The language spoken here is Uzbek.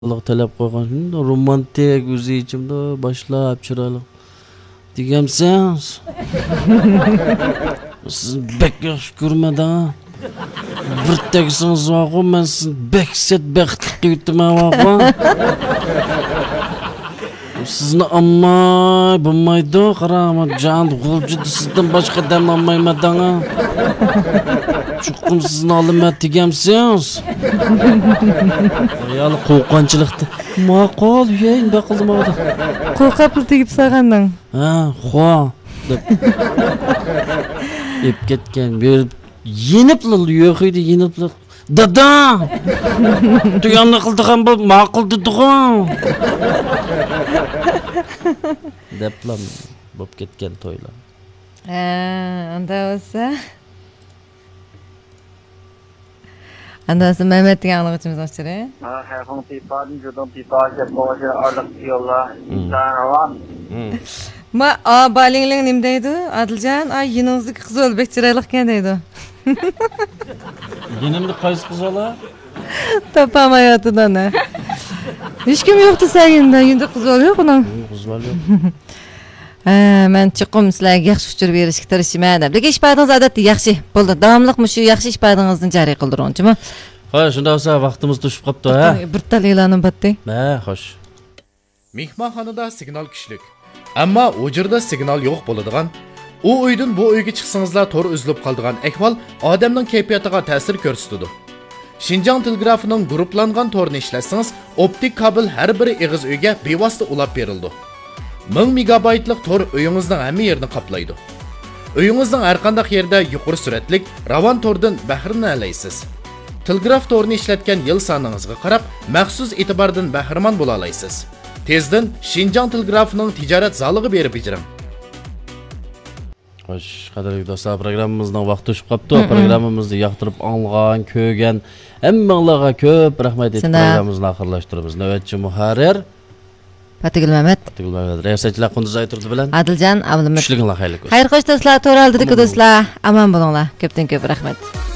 Allah talep koygan şimdi romantik yüzü içimde başlayıp çıralı. Diyem sen. Siz bek yaş görmedi ha. Bir teksiniz vakı ben sizin bek set beklik yutma vakı. Sizni amma bulmaydı qarama can qulcu sizden başka dem almaymadan ha. Çuqum sizni alım tegemsiz. Real qo'rqonchilikda maqol yeyin baqilmadi. Qo'rqapli tegib salgandan. Ha, xo deb. Ep ketgan berib yenipli yo'q edi yenipli. Dada! Tuyamni qildigan bu ma'qul dedi-ku. Deplam bo'lib ketgan to'ylar. Anda bo'lsa. Anda olsa Mehmet deganlik uchun ochire. Hayfong pipadan judon pipa boşa arlık diyorlar. Sarvan. Ma balingling nim deydi? Adiljan, yiningizga qiz o'lbek chiroyli ekan deydi. Yenimni qaysi qiz ola? Topamayotida ne? Hech kim yo'qdi saganda, yunda qiz yo'q uning. Qiz yo'q. Men chiqim sizlarga yaxshi uchur berishga tirishman deb. Lekin ish paydingiz odatda yaxshi bo'ldi. Davomliqmi shu yaxshi ish paydingizni joriy qildirmoqchimi? Xo'sh, shunda bo'lsa vaqtimiz to'shib qopti, ha? Bir tal e'lonim batdi. Ha, xo'sh. Mehmonxonada signal kuchlik. Ammo u yerda signal yo'q bo'ladigan. U uydan bu uyga chiqsangizlar to'r uzilib qoladigan ahvol odamning kayfiyatiga ta'sir ko'rsatadi. Xinjiang telegrafining guruhlangan to'rini ishlatsangiz, optik kabel har bir ig'iz uyga bevosita ulab berildi. 1000 megabaytlik to'r uyingizning hamma yerini qoplaydi. Uyingizning har qanday yerda yuqori suratlik ravon to'rdan bahramlanasiz. Telegraf to'rini ishlatgan yil soningizga qarab, maxsus e'tibordan bahramon bo'la olasiz. Tezdan Xinjiang telegrafining tijorat zaliga berib ijring. Xo'sh, qadrli do'stlar, programmamizning vaqti to'shib qopti. Programmamizni yoqtirib olgan, ko'rgan hammanglarga ko'p rahmat aytib programmamizni oxirlashtiramiz. Navbatchi muharrir Patigul Mehmet. Riyosatchilar Qunduz Ayturdi bilan Adiljan Abdulmajid. Tushliginglar xayrli bo'lsin. Xayr xo'sh do'stlar, to'raldirik do'stlar. Aman bo'linglar. Ko'pdan ko'p rahmat.